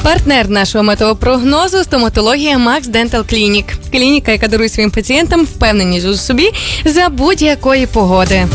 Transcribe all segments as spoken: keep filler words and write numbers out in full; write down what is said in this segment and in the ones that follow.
Партнер нашого метеопрогнозу – стоматологія Max Dental Clinic. Клініка, яка дарує своїм пацієнтам впевненість у собі за будь-якої погоди.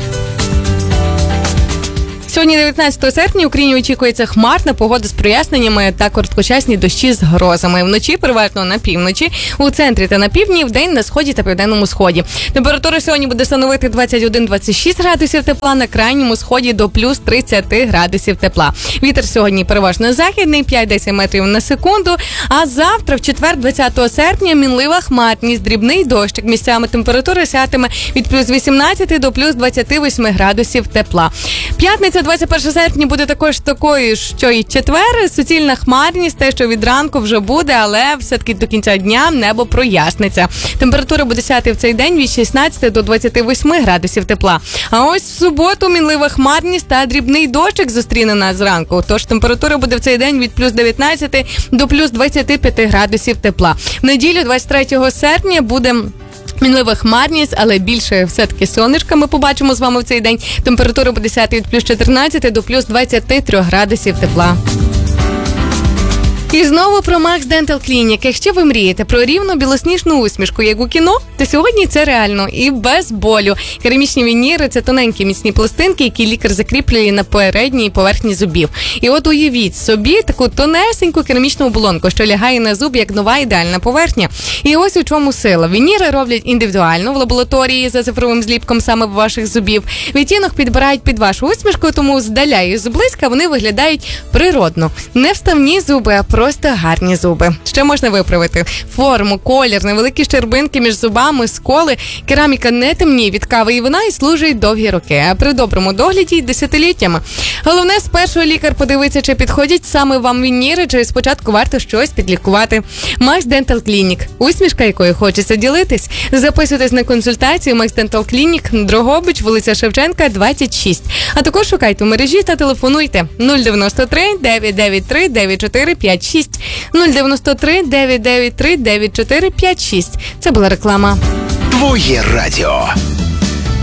Сьогодні, дев'ятнадцятого серпня, в Україні очікується хмарна погода з проясненнями та короткочасні дощі з грозами. Вночі переважно на півночі, у центрі та на півдні, вдень на сході та південному сході. Температура сьогодні буде становити двадцять один - двадцять шість градусів тепла, на крайньому сході до плюс тридцять градусів тепла. Вітер сьогодні переважно західний, п'ять - десять метрів на секунду. А завтра, в четвер, двадцятого серпня, мінлива хмарність, дрібний дощик. Місцями температура сягатиме від плюс вісімнадцять до плюс двадцять вісім градусів тепла. П'ятниця, двадцять першого серпня, буде також такою, що і четвер. Суцільна хмарність, те, що від ранку вже буде, але все-таки до кінця дня небо проясниться. Температура буде сягати в цей день від шістнадцяти до двадцяти восьми градусів тепла. А ось в суботу мінлива хмарність та дрібний дощик зустріне нас зранку. Тож температура буде в цей день від плюс дев'ятнадцяти до плюс двадцяти п'яти градусів тепла. В неділю, двадцять третього серпня, буде мінлива хмарність, але більше все-таки сонечка ми побачимо з вами в цей день. Температура буде сягати від плюс чотирнадцяти до плюс двадцяти трьох градусів тепла. І знову про Max Dental Clinic. Якщо ви мрієте про рівну білосніжну усмішку, як у кіно, то сьогодні це реально і без болю. Керамічні вініри – це тоненькі міцні пластинки, які лікар закріплює на передній поверхні зубів. І от уявіть собі таку тонесеньку керамічну оболонку, що лягає на зуб, як нова ідеальна поверхня. І ось у чому сила. Вініри роблять індивідуально в лабораторії за цифровим зліпком саме ваших зубів. Відтінок підбирають під вашу усмішку, тому здаля і зблизька вони виглядають природно. Не вставні зуби, а просто гарні зуби. Ще можна виправити форму, колір, невеликі щербинки між зубами, сколи. Кераміка не темніє від кави і вина і служить довгі роки, а при доброму догляді – десятиліттями. Головне, спершу лікар подивиться, чи підходять саме вам вініри, чи спочатку варто щось підлікувати. Max Dental Clinic. Усмішка, якою хочеться ділитись. Записуйтесь на консультацію Max Dental Clinic, Дрогобич, вулиця Шевченка, двадцять шість. А також шукайте у мережі та телефонуйте нуль дев'яносто три дев'ять дев'ять три дев'ять чотири п'ять шість. нуль дев'яносто три дев'ять дев'ять три дев'ять чотири п'ять шість. Це була реклама. Твоє радіо.